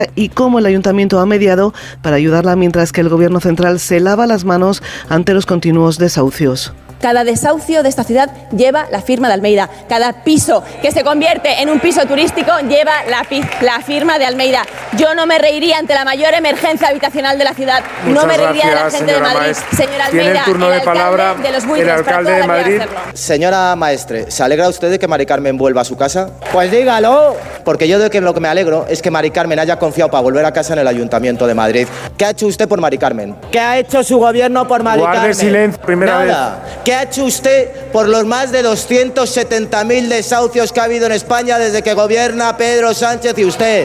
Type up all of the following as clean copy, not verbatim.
y cómo el ayuntamiento ha mediado para ayudarla mientras que el gobierno central se lava las manos ante los continuos desahucios. Cada desahucio de esta ciudad lleva la firma de Almeida. Cada piso que se convierte en un piso turístico lleva la firma de Almeida. Yo no me reiría ante la mayor emergencia habitacional de la ciudad. Muchas no me reiría de la gracias, gente de Madrid. Señora Almeida, tiene el turno de palabra de los buitres, el alcalde de Madrid. Señora Maestre, ¿se alegra usted de que Mari Carmen vuelva a su casa? Pues dígalo. Porque yo de que lo que me alegro es que Mari Carmen haya confiado para volver a casa en el Ayuntamiento de Madrid. ¿Qué ha hecho usted por Mari Carmen? ¿Qué ha hecho su gobierno por Mari Carmen? Guarde silencio, primera Nada. vez. ¿Qué ha hecho usted por los más de 270.000 desahucios que ha habido en España desde que gobierna Pedro Sánchez y usted?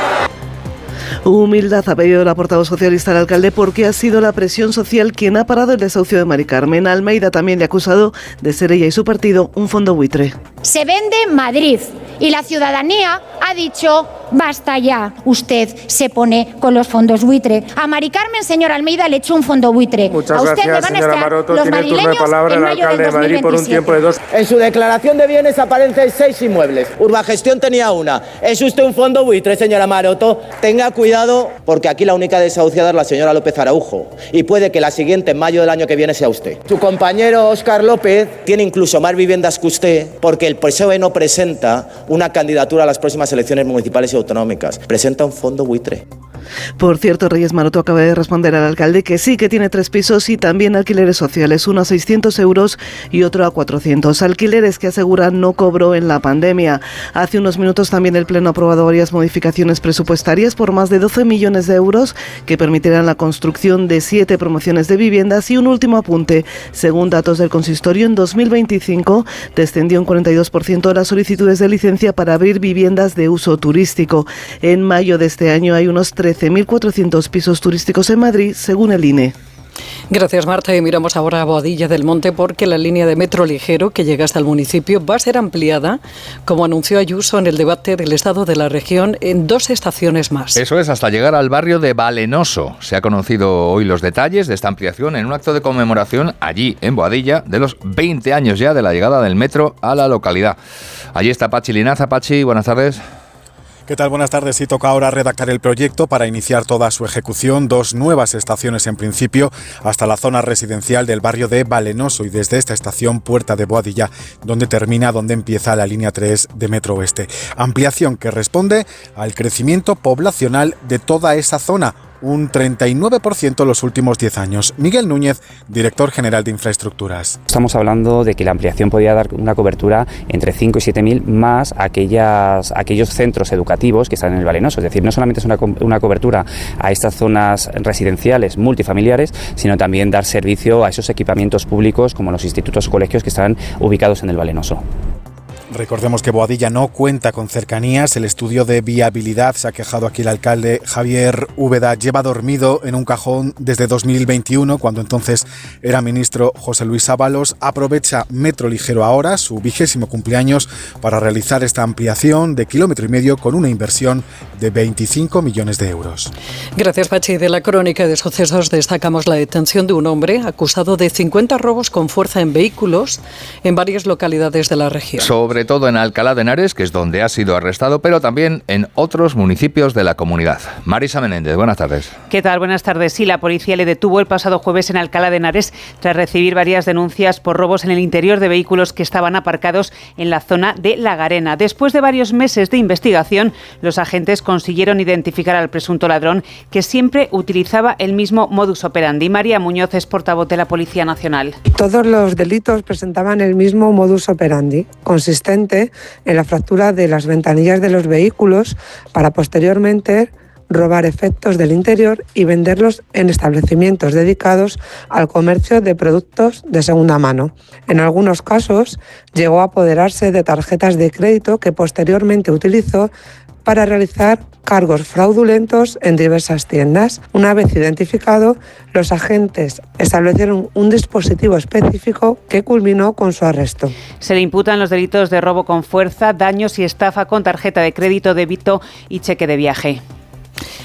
Humildad ha pedido la portavoz socialista al alcalde porque ha sido la presión social quien ha parado el desahucio de Mari Carmen. Almeida también le ha acusado de ser ella y su partido un fondo buitre. Se vende Madrid y la ciudadanía ha dicho basta ya, usted se pone con los fondos buitre. A Mari Carmen, señor Almeida, le echó un fondo buitre. Muchas a usted gracias, le van a señora estar Maroto. los Tiene el turno de madrileños palabra en el mayo alcalde del de Madrid por un 2027. tiempo de 2. En su declaración de bienes aparecen 6 inmuebles. Urbagestión tenía una. ¿Es usted un fondo buitre, señora Maroto? Tenga cuidado, porque aquí la única desahuciada es la señora López Araujo. Y puede que la siguiente, en mayo del año que viene, sea usted. Su compañero Óscar López tiene incluso más viviendas que usted, porque el PSOE no presenta una candidatura a las próximas elecciones municipales y autonómicas. Presenta un fondo buitre. Por cierto, Reyes Maroto acaba de responder al alcalde que sí, que tiene 3 pisos y también alquileres sociales, uno a 600 euros y otro a 400. Alquileres que asegura no cobró en la pandemia. Hace unos minutos también el Pleno ha aprobado varias modificaciones presupuestarias por más de 12 millones de euros que permitirán la construcción de 7 promociones de viviendas. Y un último apunte, según datos del consistorio, en 2025 descendió un 42% las solicitudes de licencia para abrir viviendas de uso turístico. En mayo de este año hay unos 13.400 pisos turísticos en Madrid, según el INE. Gracias, Marta. Y miramos ahora a Boadilla del Monte porque la línea de metro ligero que llega hasta el municipio va a ser ampliada, como anunció Ayuso en el debate del estado de la región, en 2 estaciones más. Eso es, hasta llegar al barrio de Valenoso. Se ha conocido hoy los detalles de esta ampliación en un acto de conmemoración allí, en Boadilla, de los 20 años ya de la llegada del metro a la localidad. Allí está Pachi Linaza. Pachi, buenas tardes. ¿Qué tal? Buenas tardes. Sí, toca ahora redactar el proyecto para iniciar toda su ejecución. 2 nuevas estaciones en principio hasta la zona residencial del barrio de Valenoso y desde esta estación Puerta de Boadilla, donde empieza la línea 3 de Metro Oeste. Ampliación que responde al crecimiento poblacional de toda esa zona. Un 39% en los últimos 10 años. Miguel Núñez, director general de Infraestructuras. Estamos hablando de que la ampliación podría dar una cobertura entre 5 y 7.000 más aquellos centros educativos que están en el Valenoso. Es decir, no solamente es una cobertura a estas zonas residenciales multifamiliares, sino también dar servicio a esos equipamientos públicos como los institutos o colegios que están ubicados en el Valenoso. Recordemos que Boadilla no cuenta con cercanías. El estudio de viabilidad, se ha quejado aquí el alcalde Javier Úbeda, lleva dormido en un cajón desde 2021, cuando entonces era ministro José Luis Ábalos. Aprovecha Metro Ligero ahora, su 20º cumpleaños, para realizar esta ampliación de 1,5 km con una inversión de 25 millones de euros. Gracias, Pachi. De la crónica de sucesos destacamos la detención de un hombre acusado de 50 robos con fuerza en vehículos en varias localidades de la región. Sobre todo en Alcalá de Henares, que es donde ha sido arrestado, pero también en otros municipios de la comunidad. Marisa Menéndez, buenas tardes. ¿Qué tal? Buenas tardes. Sí, la policía le detuvo el pasado jueves en Alcalá de Henares tras recibir varias denuncias por robos en el interior de vehículos que estaban aparcados en la zona de La Garena. Después de varios meses de investigación, los agentes consiguieron identificar al presunto ladrón, que siempre utilizaba el mismo modus operandi. María Muñoz es portavoz de la Policía Nacional. Todos los delitos presentaban el mismo modus operandi, consistente en la fractura de las ventanillas de los vehículos para posteriormente robar efectos del interior y venderlos en establecimientos dedicados al comercio de productos de segunda mano. En algunos casos llegó a apoderarse de tarjetas de crédito que posteriormente utilizó para realizar cargos fraudulentos en diversas tiendas. Una vez identificado, los agentes establecieron un dispositivo específico que culminó con su arresto. Se le imputan los delitos de robo con fuerza, daños y estafa con tarjeta de crédito, débito y cheque de viaje.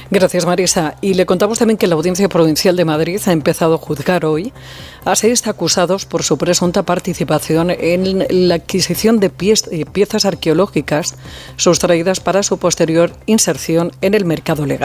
Gracias, Marisa. Y le contamos también que la Audiencia Provincial de Madrid ha empezado a juzgar hoy a 6 acusados por su presunta participación en la adquisición de piezas arqueológicas sustraídas para su posterior inserción en el mercado legal.